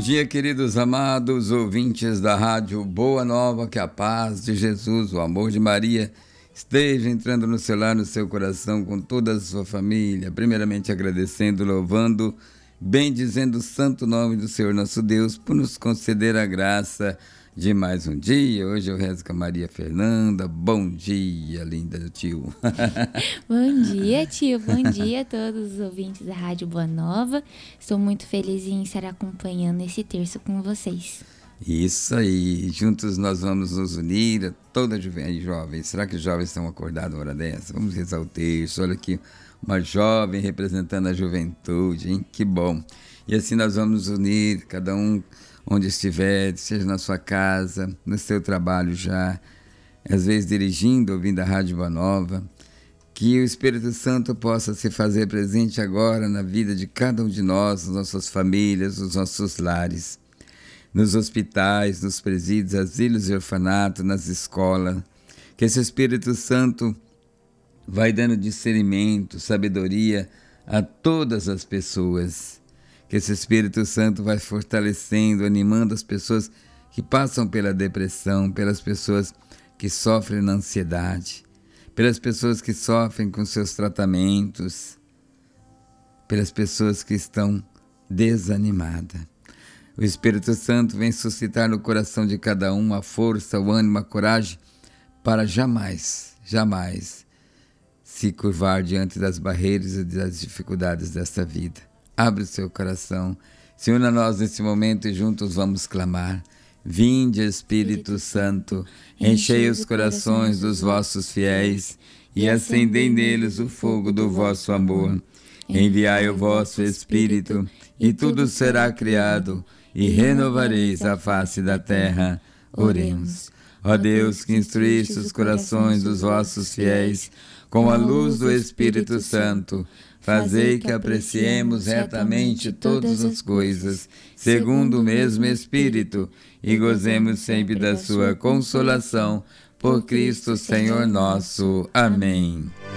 dia, queridos amados ouvintes da Rádio Boa Nova, que a paz de Jesus, o amor de Maria esteja entrando no seu lar, no seu coração, com toda a sua família. Primeiramente agradecendo, louvando, bendizendo o santo nome do Senhor nosso Deus por nos conceder a graça de mais um dia. Hoje eu rezo com a Maria Fernanda. Bom dia, linda do tio. Bom dia, tio. Bom dia a todos os ouvintes da Rádio Boa Nova. Estou muito feliz em estar acompanhando esse terço com vocês. Isso aí. Juntos nós vamos nos unir a toda a jovens. Será que os jovens estão acordados na hora dessa? Vamos rezar o terço. Olha aqui, uma jovem representando a juventude, hein? Que bom. E assim nós vamos nos unir, cada um onde estiver, seja na sua casa, no seu trabalho já, às vezes dirigindo, ouvindo a Rádio Boa Nova, que o Espírito Santo possa se fazer presente agora na vida de cada um de nós, nas nossas famílias, nos nossos lares, nos hospitais, nos presídios, asilos e orfanatos, nas escolas, que esse Espírito Santo vai dando discernimento, sabedoria a todas as pessoas, que esse Espírito Santo vai fortalecendo, animando as pessoas que passam pela depressão, pelas pessoas que sofrem na ansiedade, pelas pessoas que sofrem com seus tratamentos, pelas pessoas que estão desanimadas. O Espírito Santo vem suscitar no coração de cada um a força, o ânimo, a coragem para jamais, jamais se curvar diante das barreiras e das dificuldades desta vida. Abre o seu coração, se une a nós nesse momento e juntos vamos clamar. Vinde, Espírito Santo, enchei os corações dos vossos fiéis e acendei neles o fogo do vosso amor. Enviai o vosso Espírito e tudo será criado e renovareis a face da terra. Oremos. Ó Deus, que instruíste os corações dos vossos fiéis com a luz do Espírito Santo, fazei que apreciemos retamente todas as coisas, segundo o mesmo Espírito, e gozemos sempre da sua consolação, por Cristo Senhor nosso. Amém.